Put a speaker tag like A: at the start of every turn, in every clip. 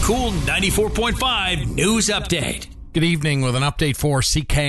A: Cool 94.5 News Update.
B: Good evening with an update for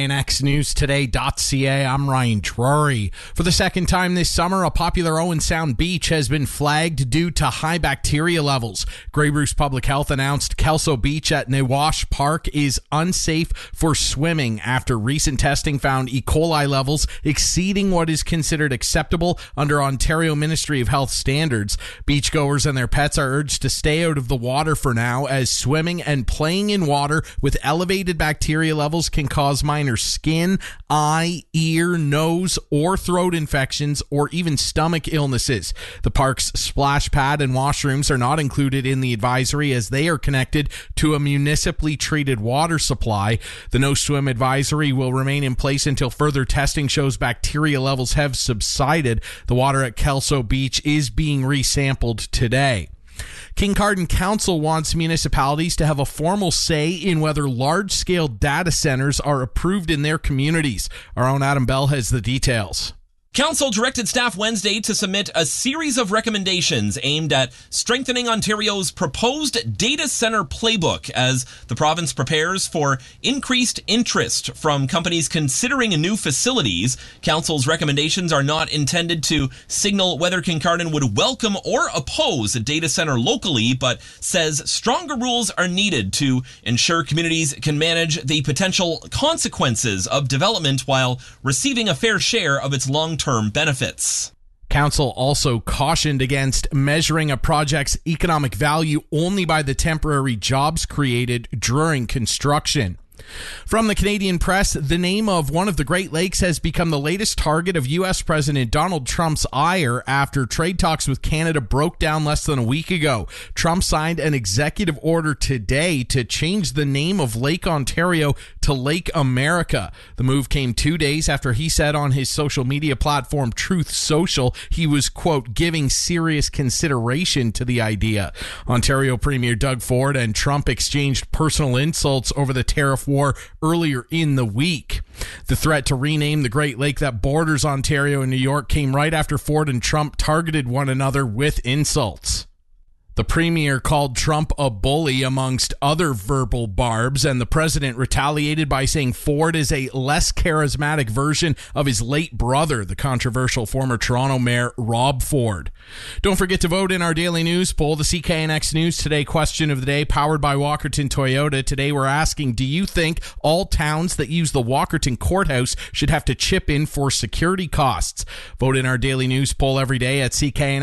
B: CKNXNewsToday.ca. I'm Ryan Drury. For the second time this summer, a popular Owen Sound beach has been flagged due to high bacteria levels. Grey Bruce Public Health announced Kelso Beach at Nawash Park is unsafe for swimming after recent testing found E. coli levels exceeding what is considered acceptable under Ontario Ministry of Health standards. Beachgoers and their pets are urged to stay out of the water for now, as swimming and playing in water with elevated bacteria levels can cause minor skin, eye, ear, nose, or throat infections, or even stomach illnesses. The park's splash pad and washrooms are not included in the advisory, as they are connected to a municipally treated water supply. The no swim advisory will remain in place until further testing shows bacteria levels have subsided. The water at Kelso Beach is being resampled today. Kincardine Council wants municipalities to have a formal say in whether large-scale data centers are approved in their communities. Our own Adam Bell has the details.
C: Council directed staff Wednesday to submit a series of recommendations aimed at strengthening Ontario's proposed data center playbook as the province prepares for increased interest from companies considering new facilities. Council's recommendations are not intended to signal whether Kincardine would welcome or oppose a data center locally, but says stronger rules are needed to ensure communities can manage the potential consequences of development while receiving a fair share of its long-term benefits.
B: Council also cautioned against measuring a project's economic value only by the temporary jobs created during construction. From the Canadian press, the name of one of the Great Lakes has become the latest target of U.S. President Donald Trump's ire after trade talks with Canada broke down less than a week ago. Trump signed an executive order today to change the name of Lake Ontario to Lake America. The move came 2 days after he said on his social media platform Truth Social he was, quote, giving serious consideration to the idea. Ontario Premier Doug Ford and Trump exchanged personal insults over the tariff war earlier in the week. The threat to rename the Great Lake that borders Ontario and New York came right after Ford and Trump targeted one another with insults. The premier called Trump a bully amongst other verbal barbs, and the president retaliated by saying Ford is a less charismatic version of his late brother, the controversial former Toronto mayor Rob Ford. Don't forget to vote in our daily news poll, the CKNX News Today question of the day, powered by Walkerton Toyota. Today we're asking, do you think all towns that use the Walkerton Courthouse should have to chip in for security costs? Vote in our daily news poll every day at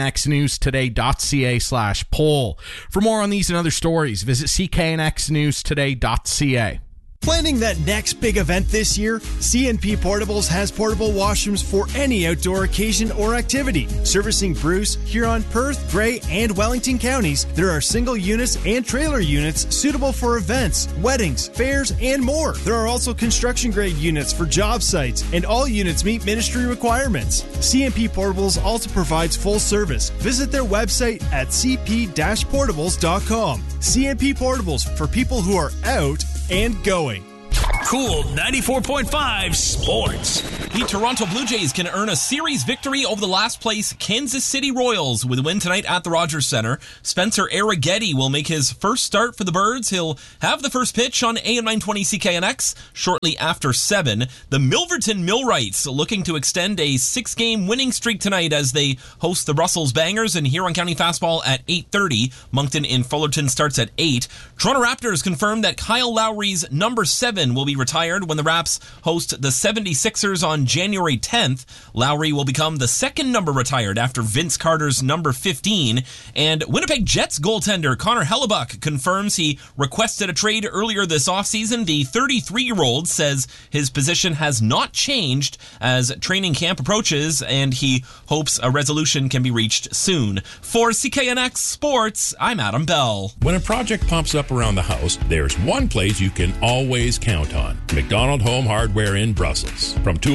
B: CKNXNewsToday.ca/poll. For more on these and other stories, visit CKNXNewsToday.ca.
D: Planning that next big event this year? CNP Portables has portable washrooms for any outdoor occasion or activity. Servicing Bruce, Huron, Perth, Grey, and Wellington counties, there are single units and trailer units suitable for events, weddings, fairs, and more. There are also construction-grade units for job sites, and all units meet ministry requirements. CNP Portables also provides full service. Visit their website at cp-portables.com. CNP Portables, for people who are out and going.
A: Cool 94.5 Sports.
C: The Toronto Blue Jays can earn a series victory over the last place Kansas City Royals with a win tonight at the Rogers Center. Spencer Arrighetti will make his first start for the Birds. He'll have the first pitch on AM 920 CKNX shortly after 7. The Milverton Millwrights looking to extend a 6-game winning streak tonight as they host the Brussels Bangers and Huron County Fastball at 8:30. Moncton in Fullerton starts at 8. Toronto Raptors confirmed that Kyle Lowry's number 7 will be retired when the Raps host the 76ers on January 10th. Lowry will become the second number retired after Vince Carter's number 15. And Winnipeg Jets goaltender Connor Hellebuck confirms he requested a trade earlier this offseason. The 33-year-old says his position has not changed as training camp approaches, and he hopes a resolution can be reached soon. For CKNX Sports, I'm Adam Bell.
E: When a project pops up around the house, there's one place you can always count on: McDonald Home Hardware in Brussels. From tools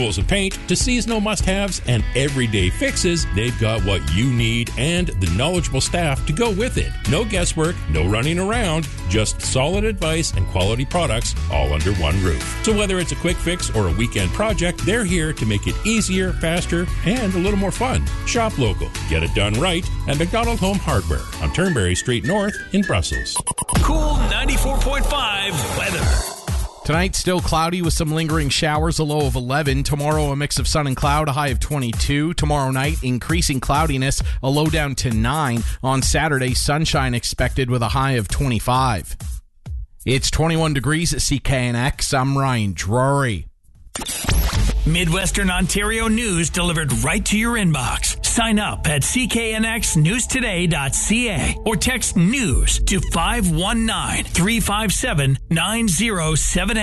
E: tools and paint to seasonal must-haves and everyday fixes, they've got what you need and the knowledgeable staff to go with it. No guesswork, no running around, just solid advice and quality products all under one roof. So whether it's a quick fix or a weekend project, they're here to make it easier, faster, and a little more fun. Shop local. Get it done right at McDonald Home Hardware on Turnberry Street North in Brussels.
A: Cool 94.5 weather.
B: Tonight, still cloudy with some lingering showers, a low of 11. Tomorrow, a mix of sun and cloud, a high of 22. Tomorrow night, increasing cloudiness, a low down to 9. On Saturday, sunshine expected with a high of 25. It's 21 degrees at CKNX. I'm Ryan Drury.
A: Midwestern Ontario news delivered right to your inbox. Sign up at cknxnewstoday.ca or text NEWS to 519-357-9078.